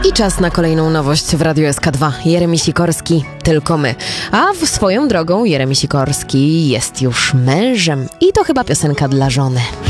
I czas na kolejną nowość w Radiu SK2. Jeremi Sikorski, tylko my. A swoją drogą Jeremi Sikorski jest już mężem. I to chyba piosenka dla żony.